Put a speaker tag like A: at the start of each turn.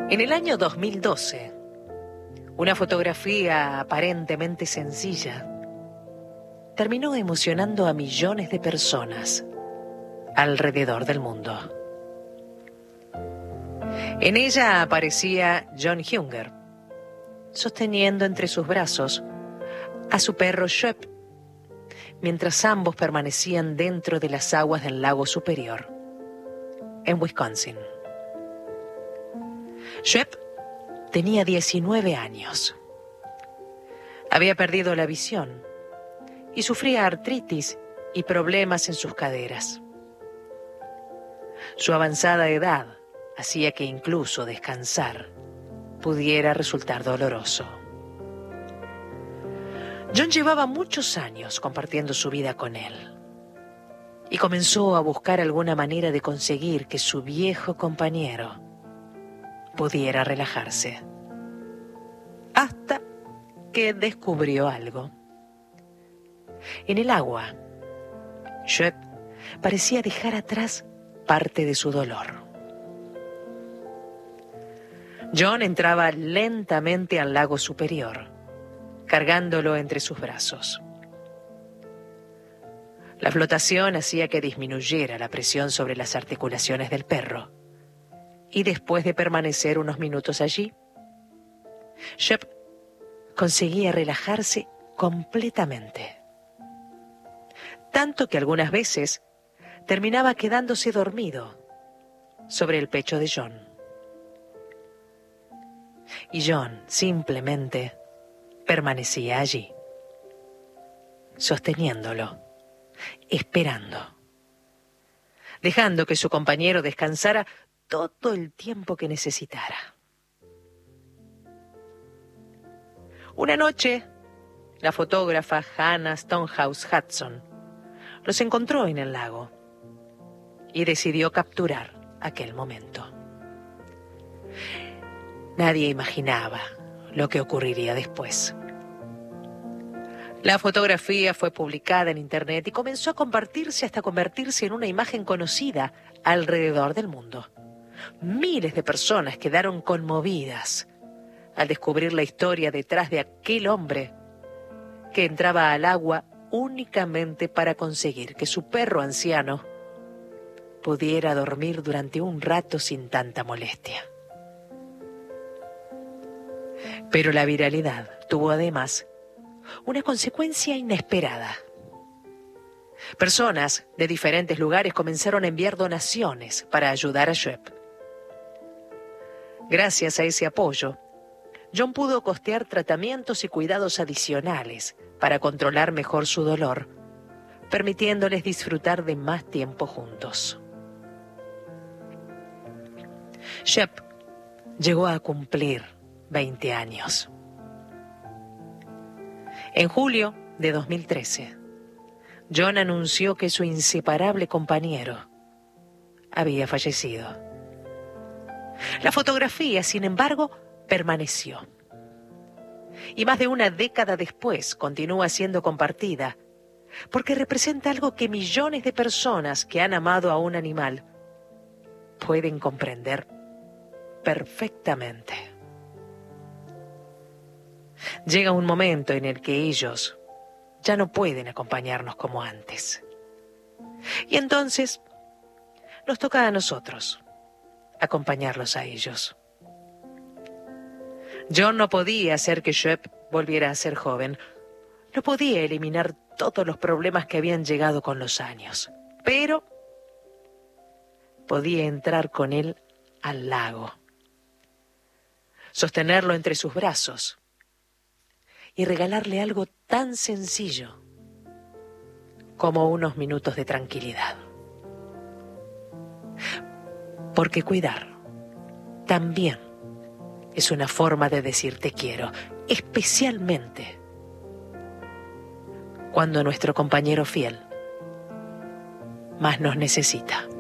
A: En el año 2012, una fotografía aparentemente sencilla terminó emocionando a millones de personas alrededor del mundo. En ella aparecía John Hunger, sosteniendo entre sus brazos a su perro Shep, mientras ambos permanecían dentro de las aguas del lago Superior, en Wisconsin. Shep tenía 19 años. Había perdido la visión y sufría artritis y problemas en sus caderas. Su avanzada edad hacía que incluso descansar pudiera resultar doloroso. John llevaba muchos años compartiendo su vida con él y comenzó a buscar alguna manera de conseguir que su viejo compañero pudiera relajarse. Hasta que descubrió algo. En el agua, Shep parecía dejar atrás parte de su dolor. John entraba lentamente al lago Superior, cargándolo entre sus brazos. La flotación hacía que disminuyera la presión sobre las articulaciones del perro, y después de permanecer unos minutos allí, Shep conseguía relajarse completamente. Tanto que algunas veces terminaba quedándose dormido sobre el pecho de John. Y John simplemente permanecía allí, sosteniéndolo, esperando, dejando que su compañero descansara todo el tiempo que necesitara. Una noche, la fotógrafa Hannah Stonehouse Hudson los encontró en el lago y decidió capturar aquel momento. Nadie imaginaba lo que ocurriría después. La fotografía fue publicada en internet y comenzó a compartirse hasta convertirse en una imagen conocida alrededor del mundo. Miles de personas quedaron conmovidas al descubrir la historia detrás de aquel hombre que entraba al agua únicamente para conseguir que su perro anciano pudiera dormir durante un rato sin tanta molestia. Pero la viralidad tuvo además una consecuencia inesperada. Personas de diferentes lugares comenzaron a enviar donaciones para ayudar a Shep. Gracias a ese apoyo, John pudo costear tratamientos y cuidados adicionales para controlar mejor su dolor, permitiéndoles disfrutar de más tiempo juntos. Shep llegó a cumplir 20 años. En julio de 2013, John anunció que su inseparable compañero había fallecido. La fotografía, sin embargo, permaneció. Y más de una década después continúa siendo compartida, porque representa algo que millones de personas que han amado a un animal pueden comprender perfectamente. Llega un momento en el que ellos ya no pueden acompañarnos como antes. Y entonces nos toca a nosotros acompañarlos a ellos. John no podía hacer que Shep volviera a ser joven. No podía eliminar todos los problemas que habían llegado con los años. Pero podía entrar con él al lago, sostenerlo entre sus brazos y regalarle algo tan sencillo como unos minutos de tranquilidad. Porque cuidar también es una forma de decir te quiero, especialmente cuando nuestro compañero fiel más nos necesita.